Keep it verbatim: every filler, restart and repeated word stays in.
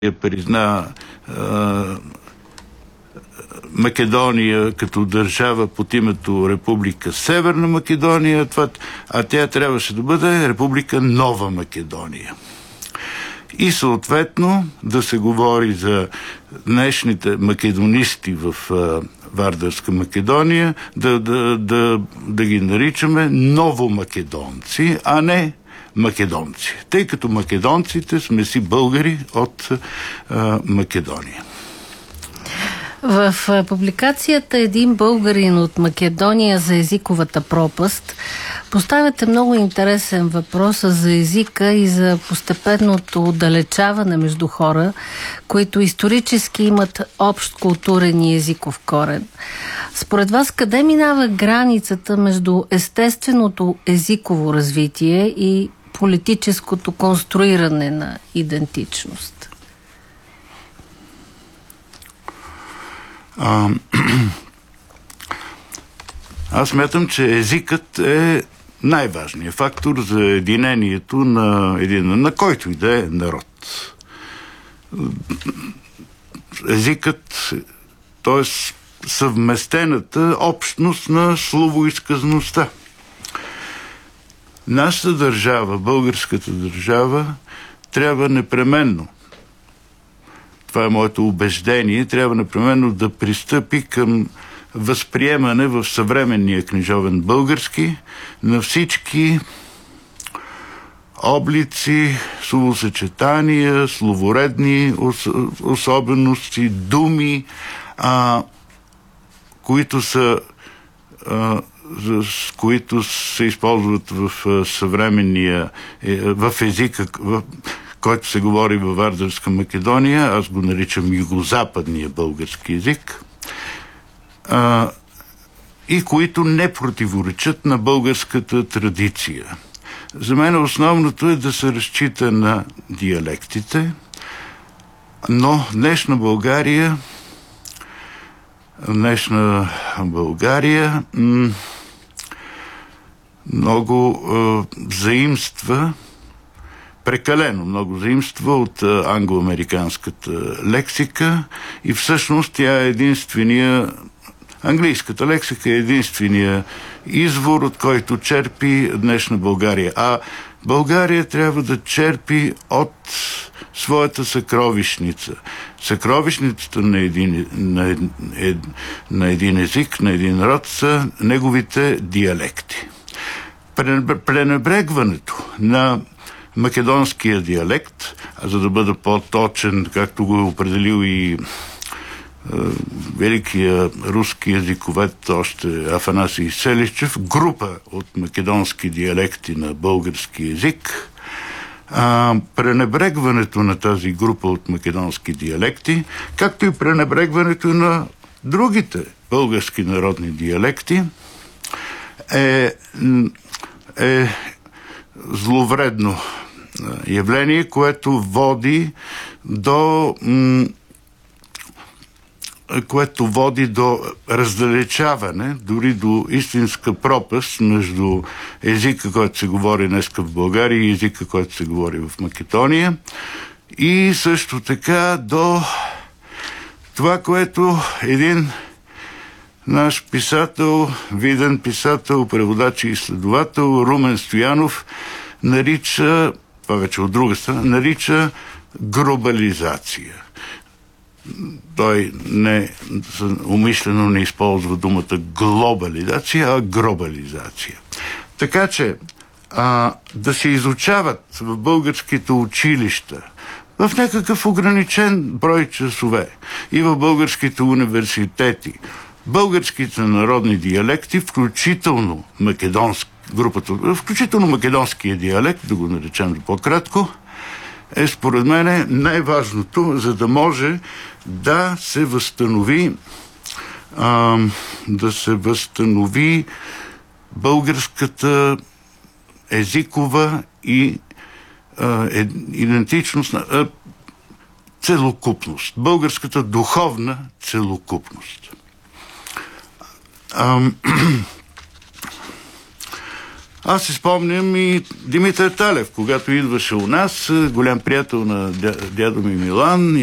призна а, Македония като държава под името Република Северна Македония, това, а тя трябваше да бъде Република Нова Македония. И съответно да се говори за днешните македонисти в а, Вардарска Македония, да, да, да, да ги наричаме новомакедонци, а не македонци. Тъй като македонците сме си българи от а, Македония. В публикацията "Един българин от Македония за езиковата пропаст" поставяте много интересен въпрос за езика и за постепенното отдалечаване между хора, които исторически имат общ културен и езиков корен. Според вас, къде минава границата между естественото езиково развитие и политическото конструиране на идентичност? А, аз смятам, че езикът е най-важният фактор за единението на един, на който и да е народ. Езикът, т.е. съвместената общност на словоизказността. Нашата държава, българската държава, трябва непременно, това е моето убеждение, трябва непременно да пристъпи към възприемане в съвременния книжовен български на всички облици, словосъчетания, словоредни особености, думи, а, които са а, с които се използват в съвременния, в езика, в, който се говори във Вардарска Македония, аз го наричам югозападния български език, а, и които не противоречат на българската традиция. За мен основното е да се разчита на диалектите, но днешна България днешна България м- много е, заимства, прекалено много заимства от е, англоамериканската лексика и всъщност тя е единствения, английската лексика е единствения извор, от който черпи днешна България. А България трябва да черпи от своята съкровищница. Съкровищницата на един, на, ед, на един език, на един род са неговите диалекти. Пренебрегването на македонския диалект, а за да бъда по-точен, както го е определил и е, великия руски езиковед още Афанасий Селищев, група от македонски диалекти на български език, А, пренебрегването на тази група от македонски диалекти, както и пренебрегването на другите български народни диалекти, е, е зловредно явление, което води до м- което води до раздалечаване, дори до истинска пропаст между езика, който се говори днес в България, и езика, който се говори в Македония, и също така до това, което един наш писател, виден писател, преводач и изследовател Румен Стоянов нарича, това вече от друга страна, нарича глобализация. Той не умишлено не използва думата глобализация, а глобализация. Така че а, да се изучават в българските училища в някакъв ограничен брой часове и в българските университети българските народни диалекти, включително македонски, групата, включително македонския диалект, да го наречем по-кратко, е според мен най-важното, за да може да се възстанови а, да се възстанови българската езикова и а, е, идентичност, а, целокупност, българската духовна целокупност. А, Аз си спомням и Димитър Талев, когато идваше у нас, голям приятел на дядо ми Милан,